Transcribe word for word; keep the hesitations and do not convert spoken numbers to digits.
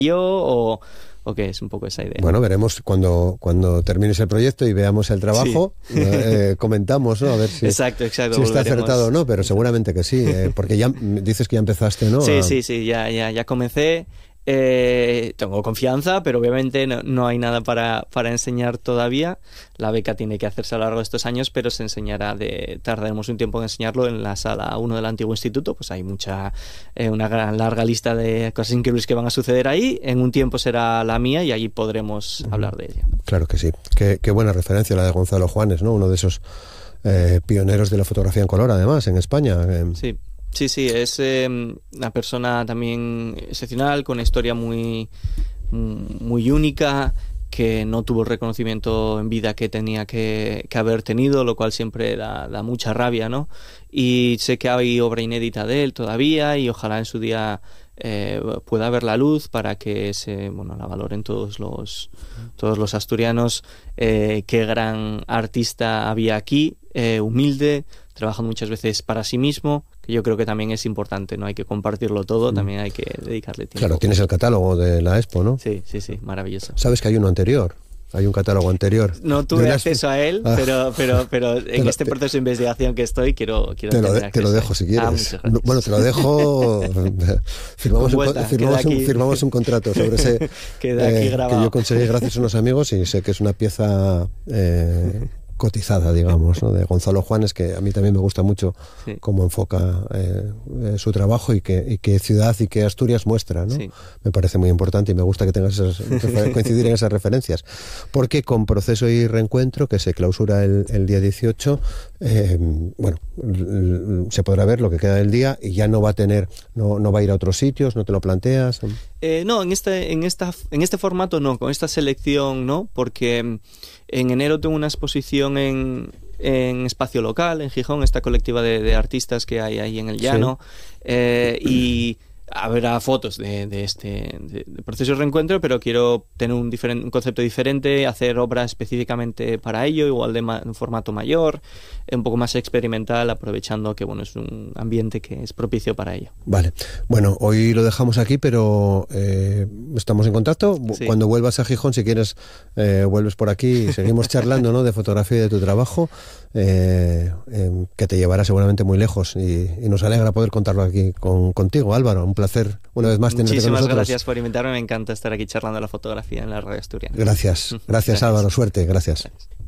yo o, o qué es un poco esa idea. Bueno, veremos cuando, cuando termines el proyecto y veamos el trabajo, sí. eh, comentamos, ¿no? A ver si, exacto, exacto, si está acertado o no, pero seguramente que sí, eh, porque ya dices que ya empezaste, ¿no? Sí, a... sí, sí, ya, ya, ya comencé. Eh, tengo confianza, pero obviamente no, no hay nada para, para enseñar todavía. La beca tiene que hacerse a lo largo de estos años, pero se enseñará de tardaremos un tiempo en enseñarlo en la sala uno del antiguo instituto. Pues hay mucha eh, una gran larga lista de cosas increíbles que van a suceder ahí. En un tiempo será la mía y allí podremos uh-huh. hablar de ella. Claro que sí. Qué, qué buena referencia la de Gonzalo Juanes, ¿no? Uno de esos eh, pioneros de la fotografía en color, además, en España. Eh. Sí. Sí, sí, es eh, una persona también excepcional, con una historia muy, muy única, que no tuvo el reconocimiento en vida que tenía que, que haber tenido, lo cual siempre da, da mucha rabia, ¿no? Y sé que hay obra inédita de él todavía y ojalá en su día eh, pueda ver la luz para que se, bueno, la valoren todos los, todos los asturianos. Eh, qué gran artista había aquí, eh, humilde, trabajando muchas veces para sí mismo, que yo creo que también es importante, no hay que compartirlo todo, también hay que dedicarle tiempo. Claro, tienes el catálogo de la Expo, ¿no? Sí, sí, sí, maravilloso. ¿Sabes que hay uno anterior? Hay un catálogo anterior. No tuve acceso a él, ah, pero, pero, pero en lo, este proceso de investigación que estoy quiero, quiero te, lo de, te lo dejo si quieres. Ah, bueno, te lo dejo. firmamos, vuelta, un, firmamos, un, firmamos un contrato sobre ese queda aquí eh, que yo conseguí gracias a unos amigos y sé que es una pieza eh, cotizada, digamos, ¿no? De Gonzalo Juanes, que a mí también me gusta mucho sí. cómo enfoca eh, eh, su trabajo y qué y que ciudad y qué Asturias muestra, ¿no? Sí. Me parece muy importante y me gusta que tengas esas, coincidir en esas referencias, porque con Proceso y Reencuentro, que se clausura el, el día dieciocho, eh, bueno, se podrá ver lo que queda del día y ya no va a tener, no, no va a ir a otros sitios, ¿no te lo planteas? Eh, no, en este, en esta, en este formato no, con esta selección no, porque en enero tengo una exposición en, en Espacio Local, en Gijón, esta colectiva de, de artistas que hay ahí en el llano, sí. eh, y habrá fotos de, de este de, de Proceso de Reencuentro, pero quiero tener un, diferente, un concepto diferente, hacer obra específicamente para ello, igual de ma, un formato mayor, un poco más experimental, aprovechando que bueno es un ambiente que es propicio para ello. Vale, bueno, hoy lo dejamos aquí, pero eh, estamos en contacto. Sí. Cuando vuelvas a Gijón, si quieres, eh, vuelves por aquí y seguimos charlando, ¿no? De fotografía y de tu trabajo, eh, eh, que te llevará seguramente muy lejos y, y nos alegra poder contarlo aquí con, contigo, Álvaro. Un placer una vez más tenerte con nosotros. Muchísimas gracias por invitarme, me encanta estar aquí charlando de la fotografía en la radio asturiana. Gracias, gracias, gracias. Álvaro, suerte, gracias. Gracias.